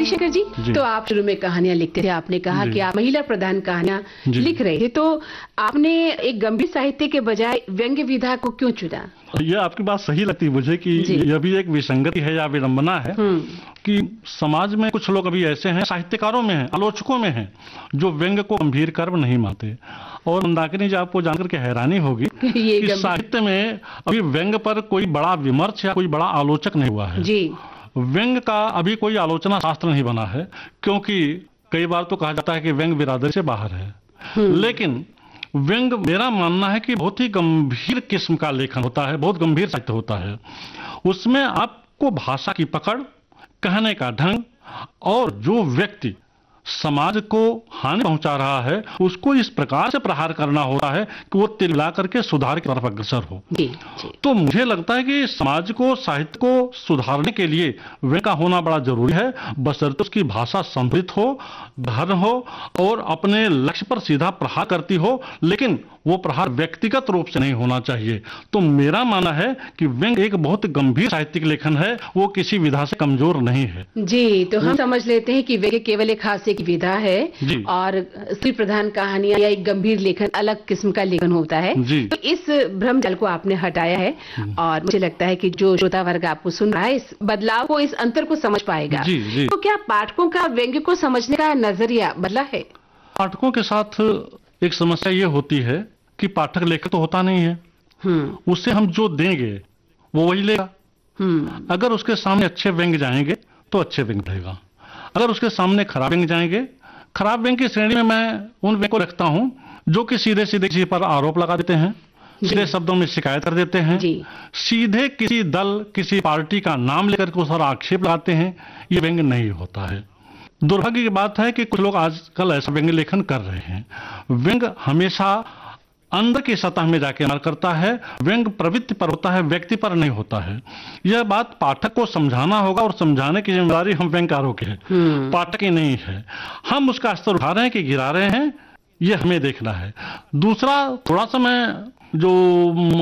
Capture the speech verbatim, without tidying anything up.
हरिशंकर जी, जी। तो आप शुरू में कहानियां लिखते थे, आपने कहा जी। कि आप महिला प्रधान कहानियां जी। लिख रहे थे, तो आपने एक गंभीर साहित्य के बजाय व्यंग्य विधा को क्यों चुना? ये आपकी बात सही लगती है मुझे कि जी। यह भी एक विसंगति है या विडंबना है हम्म कि समाज में कुछ लोग अभी ऐसे हैं, साहित्यकारों में हैं, आलोचकों में हैं, जो व्यंग्य को गंभीर कर्म नहीं मानते। और मंदाकिनी जी, आपको जानकर के हैरानी होगी ये कि गंभीर- साहित्य में अभी व्यंग्य पर कोई बड़ा विमर्श या कोई बड़ा आलोचक नहीं हुआ है। जी। व्यंग्य का अभी कोई आलोचना शास्त्र नहीं बना है, क्योंकि कई बार तो कहा जाता है कि व्यंग्य बिरादरी से बाहर है। लेकिन व्यंग्य, मेरा मानना है कि बहुत ही गंभीर किस्म का लेखन होता है, बहुत गंभीर साहित्य होता है। उसमें आपको भाषा की पकड़, कहने का ढंग, और जो व्यक्ति समाज को हानि पहुंचा रहा है उसको इस प्रकार से प्रहार करना होता है कि वो तिलमिला करके सुधार की तरफ अग्रसर हो। जी, जी। तो मुझे लगता है कि समाज को, साहित्य को सुधारने के लिए व्यंग्य का होना बड़ा जरूरी है, बशर्ते उसकी भाषा समृद्ध हो, गहन हो और अपने लक्ष्य पर सीधा प्रहार करती हो, लेकिन वो प्रहार व्यक्तिगत रूप से नहीं होना चाहिए। तो मेरा मानना है कि व्यंग्य एक बहुत गंभीर साहित्यिक लेखन है, वो किसी विधा से कमजोर नहीं है। जी, तो हम समझ लेते हैं कि व्यंग्य केवल एक हास्य की विधा है जी। और स्त्री प्रधान कहानियां या एक गंभीर लेखन अलग किस्म का लेखन होता है। जी। तो इस भ्रम जाल को आपने हटाया है और मुझे लगता है कि जो श्रोता वर्ग आपको सुन रहा है इस बदलाव को, इस अंतर को समझ पाएगा। जी, जी। तो क्या पाठकों का व्यंग्य को समझने का नजरिया बदला है? पाठकों के साथ एक समस्या ये होती है कि पाठक लेखक तो होता नहीं है, हम्म उससे हम जो देंगे वो वही लेगा। हम्म अगर उसके सामने अच्छे व्यंग्य जाएंगे तो अच्छे व्यंग्य पढ़ेगा, अगर उसके सामने खराब व्यंग्य जाएंगे, खराब व्यंग्य की श्रेणी में मैं उन व्यंग्य को रखता हूं जो कि सीधे सीधे किसी पर आरोप लगा देते हैं, सीधे शब्दों में शिकायत कर देते हैं, जी। सीधे किसी दल, किसी पार्टी का नाम लेकर के उस पर आक्षेप लगाते हैं। ये व्यंग्य नहीं होता है। दुर्भाग्य की बात है कि कुछ लोग आजकल ऐसा व्यंग्य लेखन कर रहे हैं। व्यंग्य हमेशा अंदर की सतह में जाके मार करता है, व्यंग्य प्रवृत्ति पर होता है, व्यक्ति पर नहीं होता है। यह बात पाठक को समझाना होगा और समझाने की जिम्मेदारी हम व्यंग्यकारों की है, पाठक की नहीं है। हम उसका स्तर उठा रहे हैं कि गिरा रहे हैं, यह हमें देखना है। दूसरा, थोड़ा सा मैं जो